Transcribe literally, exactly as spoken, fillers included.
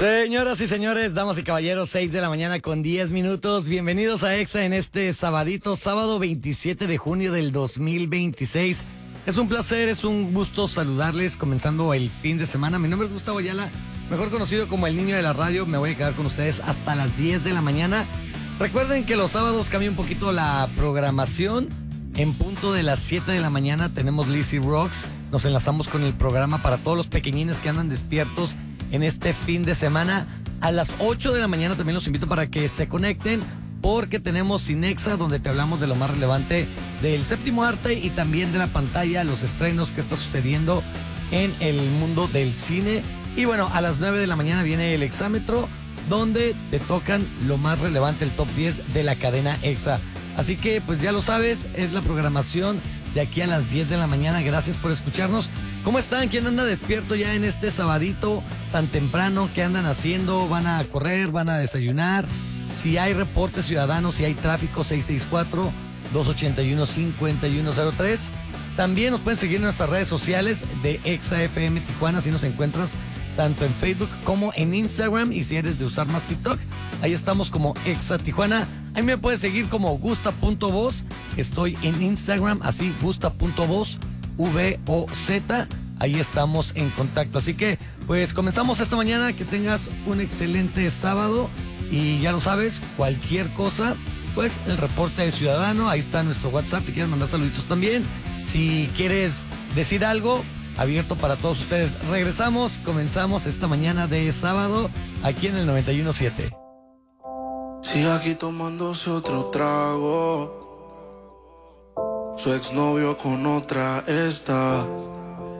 Señoras y señores, damas y caballeros, seis de la mañana con diez minutos. Bienvenidos a Exa en este sabadito, sábado veintisiete de junio del dos mil veintiséis. Es un placer, es un gusto saludarles comenzando el fin de semana. Mi nombre es Gustavo Ayala, mejor conocido como el niño de la radio. Me voy a quedar con ustedes hasta las diez de la mañana. Recuerden que los sábados cambia un poquito la programación. En punto de las siete de la mañana tenemos Lizzy Rocks. Nos enlazamos con el programa para todos los pequeñines que andan despiertos en este fin de semana. A las ocho de la mañana también los invito para que se conecten, porque tenemos Cinexa, donde te hablamos de lo más relevante del séptimo arte y también de la pantalla, los estrenos que está sucediendo en el mundo del cine. Y bueno, a las nueve de la mañana viene el Exámetro, donde te tocan lo más relevante, el top diez de la cadena Exa. Así que pues ya lo sabes, es la programación de aquí a las diez de la mañana. Gracias por escucharnos. ¿Cómo están? ¿Quién anda despierto ya en este sabadito tan temprano? ¿Qué andan haciendo? ¿Van a correr? ¿Van a desayunar? Si hay reportes ciudadanos, si hay tráfico, seis seis cuatro, dos ocho uno, cinco uno cero tres. También nos pueden seguir en nuestras redes sociales de Exa F M Tijuana, si nos encuentras tanto en Facebook como en Instagram. Y si eres de usar más TikTok, ahí estamos como Exa Tijuana. Ahí me puedes seguir como gusta.voz. Estoy en Instagram, así, gusta.voz, V O Z. Ahí estamos en contacto. Así que, pues, comenzamos esta mañana. Que tengas un excelente sábado. Y ya lo sabes, cualquier cosa, pues, el reporte de ciudadano. Ahí está nuestro WhatsApp, si quieres mandar saluditos también. Si quieres decir algo, abierto para todos ustedes. Regresamos, comenzamos esta mañana de sábado, aquí en el noventa y uno punto siete. Sigue aquí tomándose otro trago. Su exnovio con otra está.